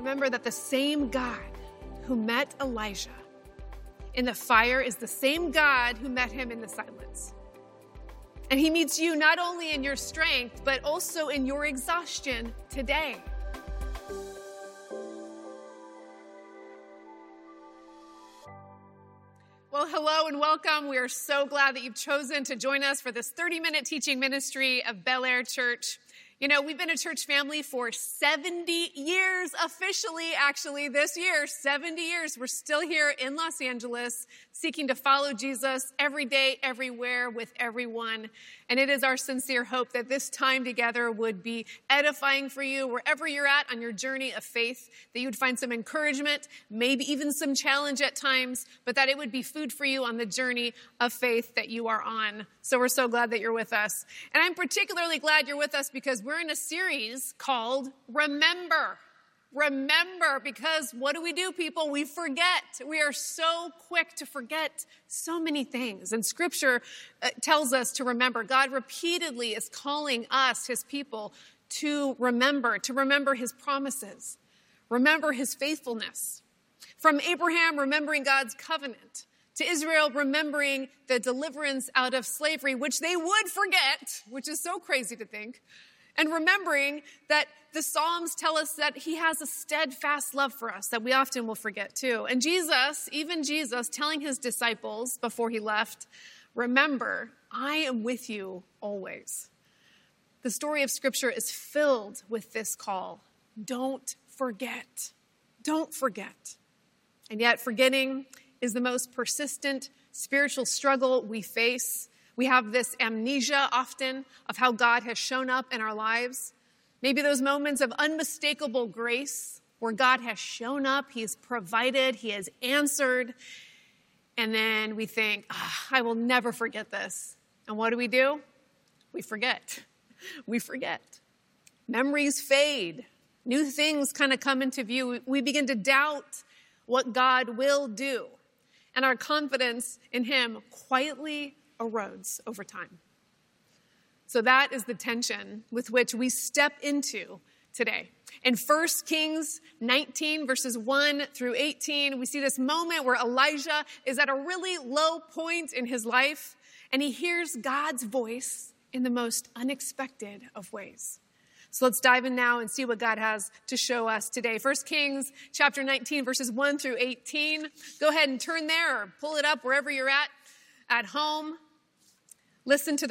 remember that the same God who met Elijah in the fire is the same God who met him in the silence. And he meets you not only in your strength, but also in your exhaustion today. Well, hello and welcome. We are so glad that you've chosen to join us for this 30-minute teaching ministry of Bel Air Church. You know, we've been a church family for 70 years, officially, actually, this year, 70 years. We're still here in Los Angeles, seeking to follow Jesus every day, everywhere, with everyone. And it is our sincere hope that this time together would be edifying for you, wherever you're at on your journey of faith, that you would find some encouragement, maybe even some challenge at times, but that it would be food for you on the journey of faith that you are on. So we're so glad that you're with us. And I'm particularly glad you're with us because we're in a series called Remember. Remember, because what do, people? We forget. We are so quick to forget so many things. And Scripture tells us to remember. God repeatedly is calling us, his people, to remember his promises, remember his faithfulness. From Abraham, remembering God's covenant, to Israel, remembering the deliverance out of slavery, which they would forget, which is so crazy to think, and remembering that the Psalms tell us that he has a steadfast love for us that we often will forget too. And Jesus, even Jesus, telling his disciples before he left, remember, I am with you always. The story of Scripture is filled with this call. Don't forget. Don't forget. And yet forgetting is the most persistent spiritual struggle we face. We have this amnesia often of how God has shown up in our lives. Maybe those moments of unmistakable grace where God has shown up, he has provided, he has answered. And then we think, I will never forget this. And what do? We forget. We forget. Memories fade. New things kind of come into view. We begin to doubt what God will do. And our confidence in him quietly erodes over time. So that is the tension with which we step into today. In 1 Kings 19, verses 1 through 18, we see this moment where Elijah is at a really low point in his life, and he hears God's voice in the most unexpected of ways. So let's dive in now and see what God has to show us today. 1 Kings chapter 19, verses 1 through 18. Go ahead and turn there or pull it up wherever you're at home. Listen to the